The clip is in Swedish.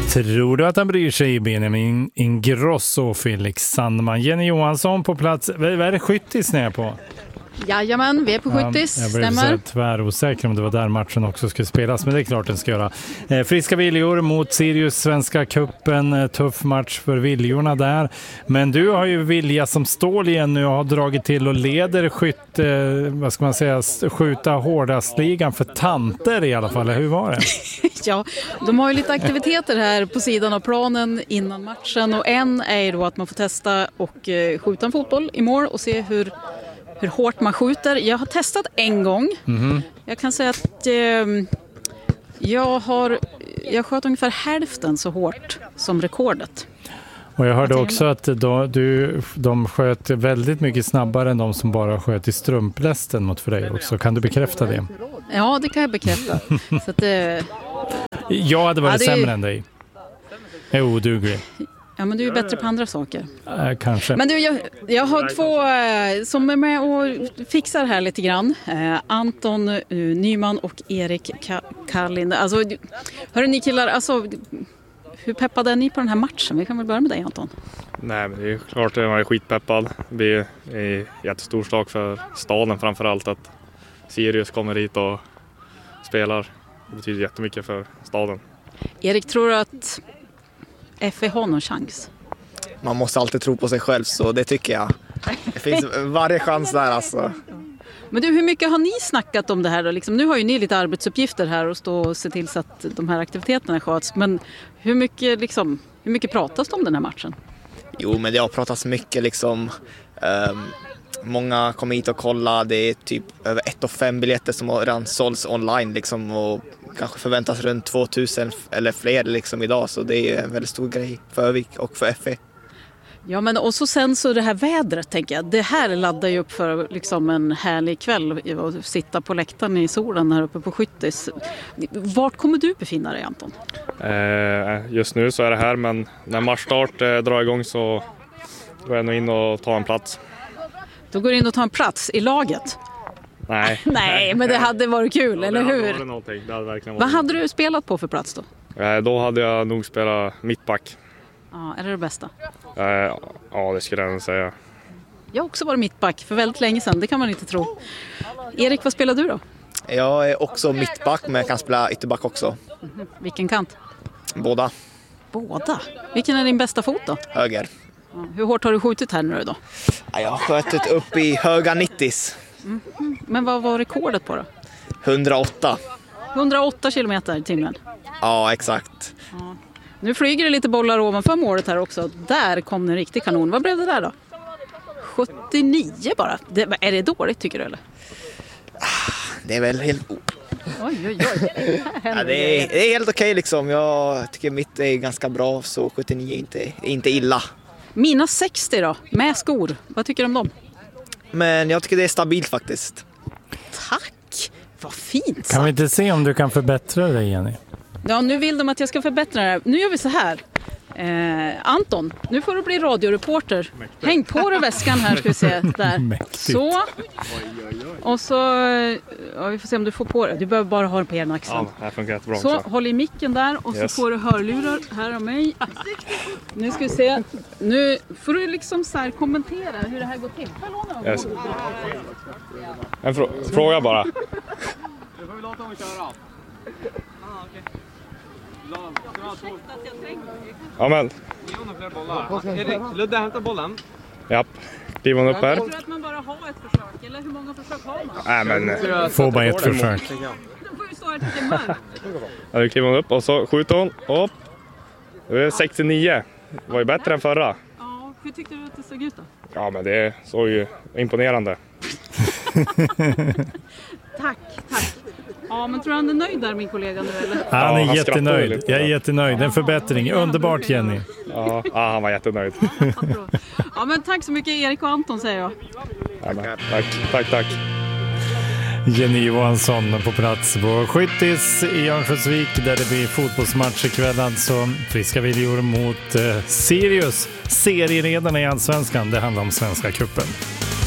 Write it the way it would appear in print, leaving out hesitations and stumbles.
Tror du att han bryr sig, Benjamin Ingrosso och Felix Sandman? Jenny Johansson på plats. Vad är det Skyttis när jag är på? Jajamän, vi är på Skyttis, jag blev så tvärosäker om det var där matchen också skulle spelas, men det är klart den ska göra. Friska viljor mot Sirius, Svenska cupen, tuff match för viljorna där. Men du har ju vilja som stål igen nu och har dragit till och leder skjuta hårdast ligan för tanter i alla fall. Hur var det? Ja, de har ju lite aktiviteter här på sidan av planen innan matchen, och en är ju då att man får testa och skjuta en fotboll i mål och se hur hårt man skjuter. Jag har testat en gång. Jag kan säga att jag sköt ungefär hälften så hårt som rekordet. Och jag hörde också att de sköt väldigt mycket snabbare än de som bara sköt i strumplästen mot för dig också. Kan du bekräfta det? Ja, det kan jag bekräfta. Så att, jag hade varit sämre än dig. Jag är oduglig. Ja, men du är bättre på andra saker. Kanske. Men du, jag har två som är med och fixar här lite grann. Anton Nyman och Erik Karlin. Alltså, hörru ni killar, alltså, hur peppade är ni på den här matchen? Vi kan väl börja med dig, Anton. Nej, men det är klart att man är skitpeppad. Det blir en jättestor sak för staden framförallt att Sirius kommer hit och spelar. Det betyder jättemycket för staden. Erik, tror du att FE har någon chans? Man måste alltid tro på sig själv, så det tycker jag. Det finns varje chans där alltså. Men du, hur mycket har ni snackat om det här då? Liksom, nu har ju ni lite arbetsuppgifter här och stå och se till så att de här aktiviteterna sköts. Men hur mycket pratas det om den här matchen? Jo, men det har pratats mycket liksom. Många kommer hit och kolla. Det är typ över 1,5 biljetter som har redan sålts online liksom, och kanske förväntas runt 2000 eller fler liksom idag, så det är en väldigt stor grej för Övik och för FE. Ja, men och så sen så det här vädret, tänker jag. Det här laddar ju upp för liksom en härlig kväll att sitta på läktaren i solen här uppe på Skyttis. Vart kommer du befinna dig, Anton? Just nu så är det här, men när matchstart drar igång så går jag nog in och tar en plats. Då går du in och tar en plats i laget? Nej. Nej, men det hade varit kul, eller hur? Det hade verkligen varit. Vad hade du spelat på för plats då? Då hade jag nog spelat mittback. Ja, är det bästa? Ja, det skulle jag säga. Jag har också varit mittback för väldigt länge sedan, det kan man inte tro. Erik, vad spelar du då? Jag är också mittback, men jag kan spela ytterback också. Vilken kant? Båda. Båda? Vilken är din bästa fot då? Höger. Ja, hur hårt har du skjutit här nu då? Jag har skjutit upp i höga 90s. Men vad var rekordet på då? 108. 108 kilometer i timmen. Ja, exakt. Ja. Nu flyger det lite bollar ovanför målet här också. Där kom en riktig kanon. Vad blev det där då? 79 bara. Är det dåligt, tycker du, eller? Det är väl helt... Oj. Ja, det är helt okej liksom. Jag tycker mitt är ganska bra, så 79 är inte illa. Mina 60 då, med skor. Vad tycker du om dem? Men jag tycker det är stabilt faktiskt. Tack! Vad fint sagt. Kan vi inte se om du kan förbättra dig, Jenny? Ja, nu vill de att jag ska förbättra det här. Nu gör vi så här. Anton, nu får du bli radioreporter. Häng på dig väskan här, ska vi se. Där. Så. Och så, ja, vi får se om du får på det. Du behöver bara ha den på ena axeln. Ja, det här funkar jättebra. Så, håll i micken där och så får du hörlurar här av mig. Nu ska vi se. Nu får du liksom så här kommentera hur det här går till. Yes. En fråga bara. Du får vi låta dem köra. Ja, men. Ludde, hämta bollen. Japp. Kliver hon upp här? Jag tror att man bara har ett försök. Eller hur många försök har man? Nej, men... Får bara ett försök. Då får ju stå här till timmar. Ja, nu kliver hon upp och så skjuter hon. Upp. Det är 69. Det var ju bättre än förra. Ja, hur tyckte du att det såg ut då? Ja, men det såg ju imponerande. Tack. Ja, men tror du han är nöjd där, min kollega nu, eller? Han är han jättenöjd. Jag är jättenöjd. En förbättring. Underbart, Jenny. Ja, han var jättenöjd. Ja, men tack så mycket, Erik och Anton, säger jag. Ja, tack. Jenny Johansson på plats på Skyttis i Örnsköldsvik, där det blir fotbollsmatch ikväll. Alltså Friska viljor mot Sirius, serieredarna i Allsvenskan. Det handlar om Svenska cupen.